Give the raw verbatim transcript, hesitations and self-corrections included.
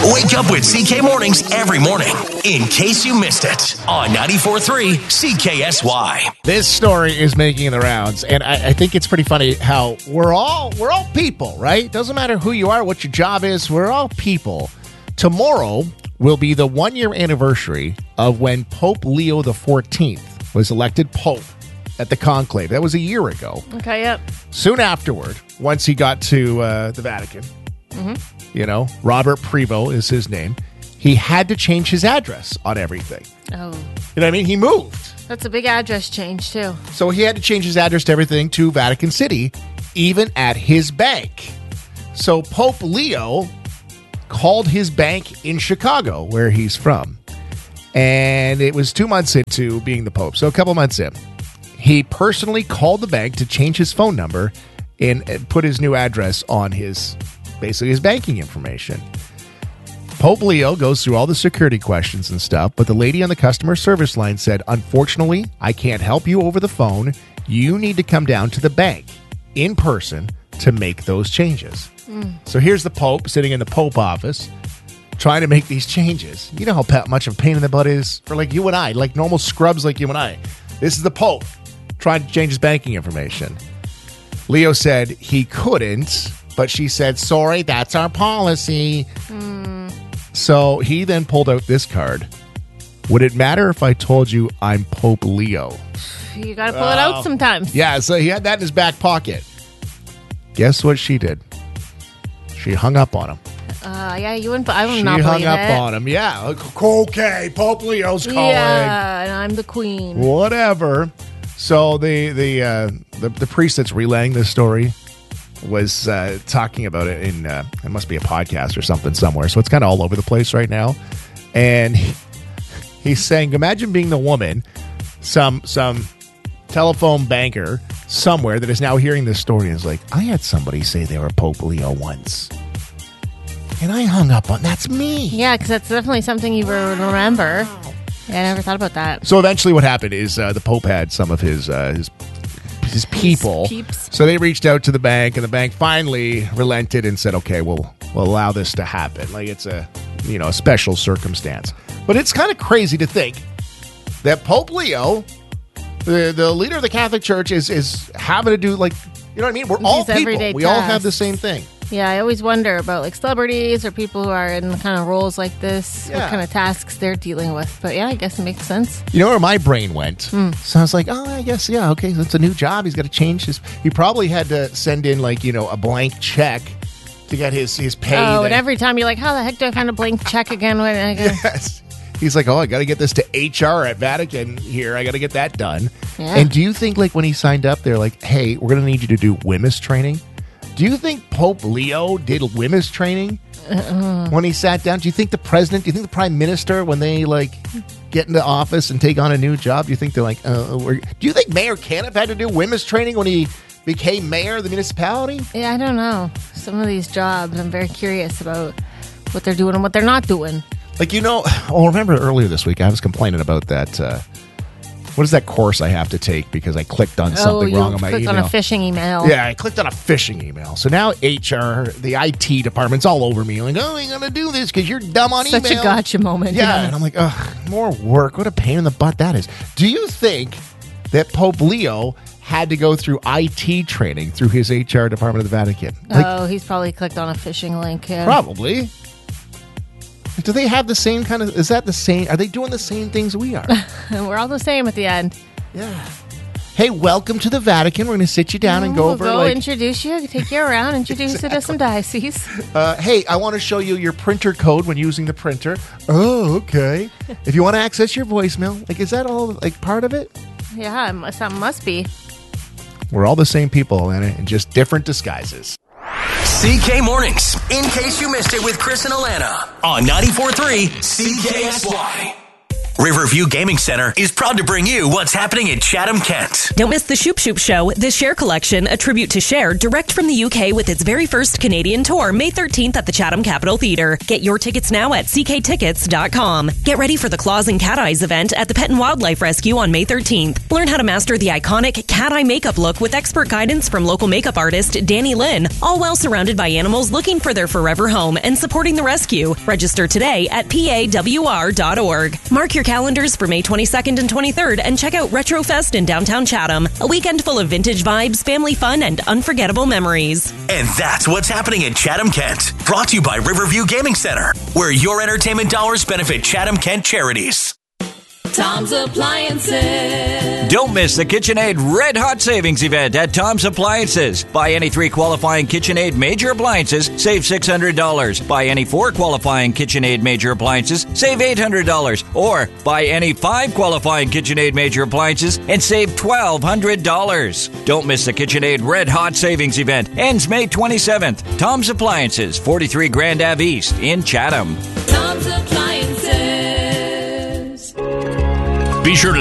Wake up with C K Mornings every morning, in case you missed it, on ninety-four point three C K S Y. This story is making the rounds, and I, I think it's pretty funny how we're all we're all people, right? Doesn't matter who you are, what your job is, we're all people. Tomorrow will be the one-year anniversary of when Pope Leo the fourteenth was elected Pope at the conclave. That was a year ago. Okay, yep. Soon afterward, once he got to uh, the Vatican, mm-hmm. you know, Robert Prevost is his name, he had to change his address on everything. Oh. You know what I mean? He moved. That's a big address change, too. So he had to change his address to everything to Vatican City, even at his bank. So Pope Leo called his bank in Chicago, where he's from. And it was two months into being the Pope. So a couple months in. He personally called the bank to change his phone number and put his new address on his, basically his banking information. Pope Leo goes through all the security questions and stuff, but the lady on the customer service line said, unfortunately, I can't help you over the phone. You need to come down to the bank in person to make those changes. Mm. So here's the Pope sitting in the Pope office trying to make these changes. You know how pa- much of a pain in the butt is for like you and I, like normal scrubs like you and I. This is the Pope trying to change his banking information. Leo said he couldn't, but she said, sorry, that's our policy. Mm. So he then pulled out this card. Would it matter if I told you I'm Pope Leo? You got to pull uh, it out sometimes. Yeah, so he had that in his back pocket. Guess what she did? She hung up on him. Uh, yeah, you wouldn't. I would she not believe hung up it. on him. Yeah. Okay, Pope Leo's calling. Yeah, and I'm the queen. Whatever. So the the uh, the, the priest that's relaying this story was uh, talking about it in uh, it must be a podcast or something somewhere. So it's kind of all over the place right now. And he, he's saying, imagine being the woman, some some telephone banker somewhere that is now hearing this story and is like, I had somebody say they were Pope Leo once. And I hung up on, that's me. Yeah, because that's definitely something you would remember. Yeah, I never thought about that. So eventually what happened is uh, the Pope had some of his uh, his his people. His peeps. So they reached out to the bank, and the bank finally relented and said, okay, we'll, we'll allow this to happen. Like it's a, you know, a special circumstance. But it's kind of crazy to think that Pope Leo, the, the leader of the Catholic Church, is, is having to do, like, you know what I mean? We're all These people. We all have the same thing. Yeah, I always wonder about like celebrities or people who are in kind of roles like this, Yeah. what kind of tasks they're dealing with. But yeah, I guess it makes sense. You know where my brain went? Mm. So I was like, oh, I guess, yeah, okay, that's a new job. He's got to change his... He probably had to send in, like, you know, a blank check to get his, his pay. Oh, that, and every time you're like, how the heck do I find a blank check again? When I go? Yes. He's like, oh, I got to get this to H R at Vatican here. I got to get that done. Yeah. And do you think, like, when he signed up, they're like, hey, we're going to need you to do W M I S training? Do you think Pope Leo did W M I S training uh-uh. when he sat down? Do you think the president, do you think the prime minister, when they, like, get into office and take on a new job, do you think they're like, uh, we're, do you think Mayor Caniff had to do W M I S training when he became mayor of the municipality? Yeah, I don't know. Some of these jobs, I'm very curious about what they're doing and what they're not doing. Like, you know, well, remember earlier this week, I was complaining about that, uh, what is that course I have to take because I clicked on something oh, wrong on my email? clicked on a phishing email. Yeah, I clicked on a phishing email. So now H R, the I T department's all over me. Like, oh, you're going to do this because you're dumb on Such email. Such a gotcha moment. Yeah, yeah, and I'm like, ugh, more work. What a pain in the butt that is. Do you think that Pope Leo had to go through I T training through his H R department of the Vatican? Like, oh, he's probably clicked on a phishing link. Yeah. Probably. Do they have the same kind of, is that the same, are they doing the same things we are? We're all the same at the end. Yeah. Hey, welcome to the Vatican. We're going to sit you down and go we'll over. Go like, introduce you, take you around, introduce exactly. you to some diocese. Uh, hey, I want to show you your printer code when using the printer. Oh, okay. If you want to access your voicemail, like, is that all like part of it? Yeah, it must, that must be. We're all the same people, Anna, in just different disguises. C K Mornings, in case you missed it with Chris and Alana, on ninety-four point three C K S Y. Riverview Gaming Center is proud to bring you what's happening in Chatham, Kent. Don't miss the Shoop Shoop Show, the Cher Collection, a tribute to Cher, direct from the U K with its very first Canadian tour, May thirteenth at the Chatham Capitol Theatre. Get your tickets now at c k tickets dot com. Get ready for the Claws and Cat Eyes event at the Pet and Wildlife Rescue on May thirteenth. Learn how to master the iconic cat eye makeup look with expert guidance from local makeup artist Danny Lynn, all while surrounded by animals looking for their forever home and supporting the rescue. Register today at p a w r dot org. Mark your calendars for May twenty-second and twenty-third and check out Retrofest in downtown Chatham, a weekend full of vintage vibes, family fun, and unforgettable memories. And that's what's happening in Chatham, Kent. Brought to you by Riverview Gaming Center, where your entertainment dollars benefit Chatham, Kent charities. Tom's Appliances. Don't miss the KitchenAid Red Hot Savings event at Tom's Appliances. Buy any three qualifying KitchenAid major appliances, save six hundred dollars. Buy any four qualifying KitchenAid major appliances, save eight hundred dollars. Or buy any five qualifying KitchenAid major appliances and save twelve hundred dollars. Don't miss the KitchenAid Red Hot Savings event. Ends May twenty-seventh. Tom's Appliances, forty-three Grand Ave East in Chatham. Tom's Appliances. Be sure to